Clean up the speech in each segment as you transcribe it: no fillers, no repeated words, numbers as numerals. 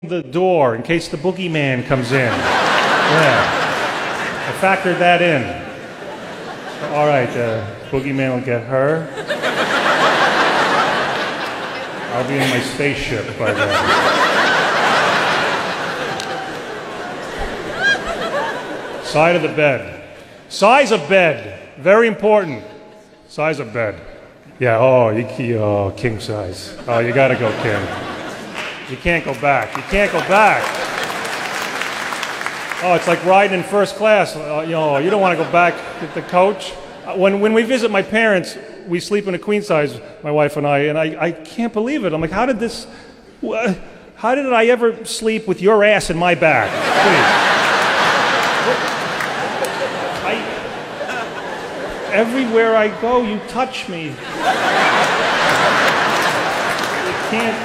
the door in case the boogeyman comes in. Yeah. I factored that in. All right, boogeyman will get her. I'll be in my spaceship by then. Side of the bed. Size of bed. Very important. Size of bed. Yeah, oh, king size. Oh, you gotta go king. You can't go back. You can't go back. Oh, it's like riding in first class. You don't want to go back with the coach. When we visit my parents, we sleep in a queen size, my wife and I can't believe it. I'm like, how did I ever sleep with your ass in my back? Everywhere I go, you touch me. You can't.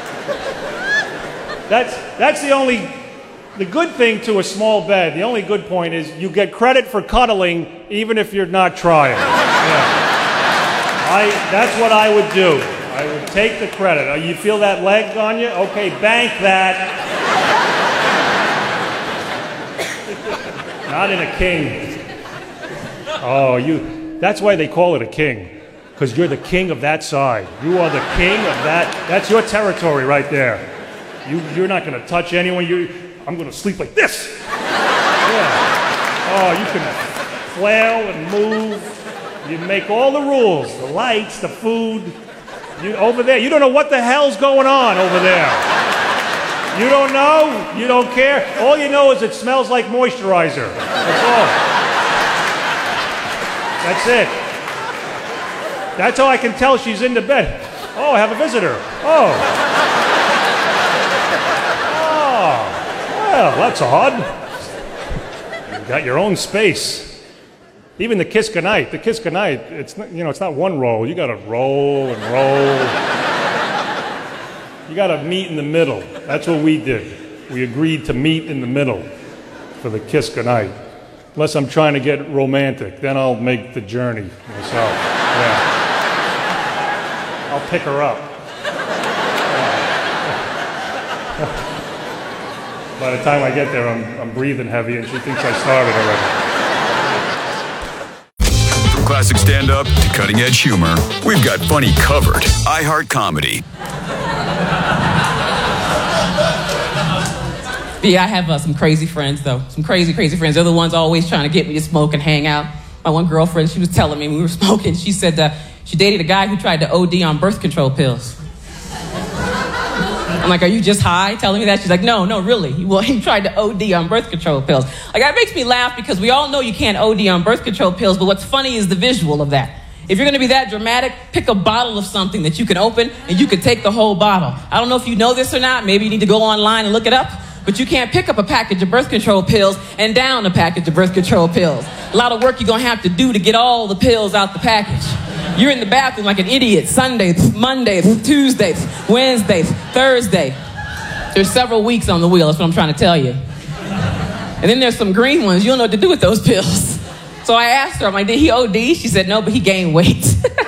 That's the good thing to a small bed. The only good point is you get credit for cuddling even if you're not trying. Yeah. That's what I would do. I would take the credit. You feel that leg on you? Okay, bank that. Not in a king. Oh, that's why they call it a king. Because you're the king of that side. You are the king of that. That's your territory right there. You're not going to touch anyone. I'm going to sleep like this. Yeah. Oh, you can flail and move. You make all the rules. The lights, the food. Over there, you don't know what the hell's going on over there. You don't know. You don't care. All you know is it smells like moisturizer. That's all. That's it. That's how I can tell she's in the bed. Oh, I have a visitor. Oh. Well, that's odd. You got your own space. Even the kiss goodnight. The kiss goodnight, it's not one roll. You got to roll and roll. You got to meet in the middle. That's what we did. We agreed to meet in the middle for the kiss goodnight. Unless I'm trying to get romantic, then I'll make the journey myself. Yeah. I'll pick her up. By the time I get there, I'm breathing heavy, and she thinks I started already. From classic stand-up to cutting-edge humor, we've got funny covered. iHeart Comedy. Yeah, I have some crazy friends, though. Some crazy, crazy friends. They're the ones always trying to get me to smoke and hang out. My one girlfriend, she was telling me when we were smoking, she said she dated a guy who tried to OD on birth control pills. I'm like, are you just high telling me that? She's like, no, really. He tried to OD on birth control pills. Like, that makes me laugh because we all know you can't OD on birth control pills, but what's funny is the visual of that. If you're going to be that dramatic, pick a bottle of something that you can open and you can take the whole bottle. I don't know if you know this or not. Maybe you need to go online and look it up. But you can't pick up a package of birth control pills and down a package of birth control pills. A lot of work you're going to have to do to get all the pills out the package. You're in the bathroom like an idiot. Sunday, Monday, Tuesday, Wednesday, Thursday. There's several weeks on the wheel. That's what I'm trying to tell you. And then there's some green ones. You don't know what to do with those pills. So I asked her, I'm like, did he OD? She said, no, but he gained weight.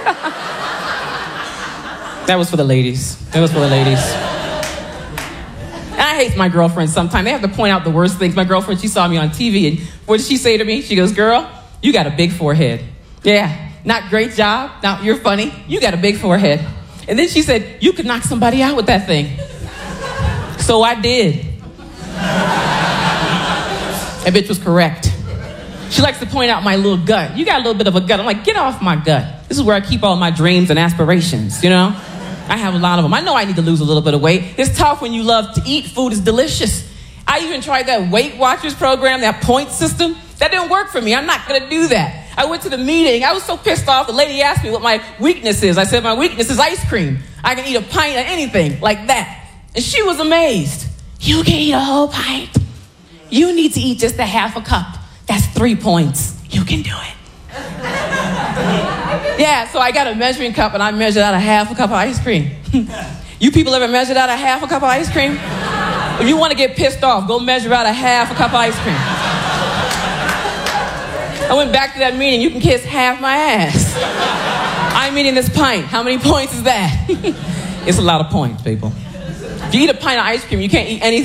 That was for the ladies. That was for the ladies. And I hate my girlfriends sometimes. They have to point out the worst things. My girlfriend, she saw me on TV, and what did she say to me? She goes, girl, you got a big forehead. Yeah, not great job. Now, you're funny. You got a big forehead. And then she said, you could knock somebody out with that thing. So I did. That bitch was correct. She likes to point out my little gut. You got a little bit of a gut. I'm like, get off my gut. This is where I keep all my dreams and aspirations, you know? I have a lot of them. I know I need to lose a little bit of weight. It's tough when you love to eat. Food is delicious. I even tried that Weight Watchers program, that point system. That didn't work for me. I'm not going to do that. I went to the meeting. I was so pissed off. The lady asked me what my weakness is. I said, my weakness is ice cream. I can eat a pint of anything like that. And she was amazed. You can eat a whole pint. You need to eat just a half a cup. That's 3 points. You can do it. Yeah, so I got a measuring cup and I measured out a half a cup of ice cream. You people ever measured out a half a cup of ice cream? If you want to get pissed off, go measure out a half a cup of ice cream. I went back to that meeting. You can kiss half my ass. I'm eating this pint. How many points is that? It's a lot of points, people. If you eat a pint of ice cream, you can't eat anything